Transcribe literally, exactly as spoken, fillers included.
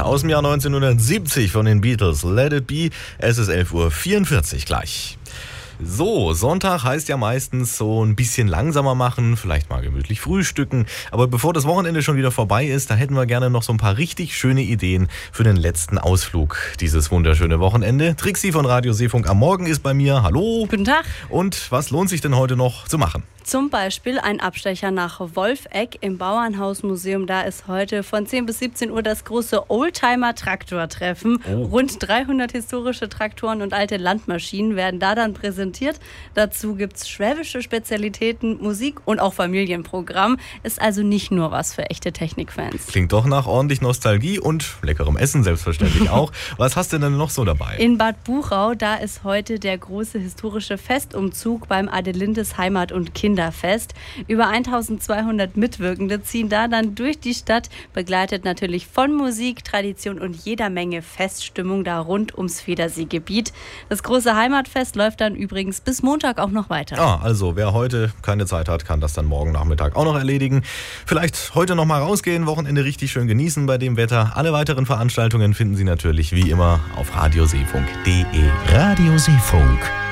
aus dem Jahr neunzehnhundertsiebzig von den Beatles. Let It Be. Es ist elf Uhr vierundvierzig gleich. So, Sonntag heißt ja meistens so ein bisschen langsamer machen, vielleicht mal gemütlich frühstücken. Aber bevor das Wochenende schon wieder vorbei ist, da hätten wir gerne noch so ein paar richtig schöne Ideen für den letzten Ausflug dieses wunderschöne Wochenende. Trixi von Radio Seefunk am Morgen ist bei mir. Hallo. Guten Tag. Und was lohnt sich denn heute noch zu machen? Zum Beispiel ein Abstecher nach Wolfegg im Bauernhausmuseum. Da ist heute von zehn bis siebzehn Uhr das große Oldtimer-Traktor-Treffen. Oh. Rund dreihundert historische Traktoren und alte Landmaschinen werden da dann präsentiert. Dazu gibt es schwäbische Spezialitäten, Musik und auch Familienprogramm. Ist also nicht nur was für echte Technikfans. Klingt doch nach ordentlich Nostalgie und leckerem Essen selbstverständlich auch. Was hast du denn noch so dabei? In Bad Buchau, da ist heute der große historische Festumzug beim Adelindes Heimat- und Kinderfest. Über eintausendzweihundert Mitwirkende ziehen da dann durch die Stadt, begleitet natürlich von Musik, Tradition und jeder Menge Feststimmung da rund ums Federseegebiet. Das große Heimatfest läuft dann übrigens bis Montag auch noch weiter. Ah, also wer heute keine Zeit hat, kann das dann morgen Nachmittag auch noch erledigen. Vielleicht heute noch mal rausgehen, Wochenende richtig schön genießen bei dem Wetter. Alle weiteren Veranstaltungen finden Sie natürlich wie immer auf radioseefunk punkt de. Radio Seefunk.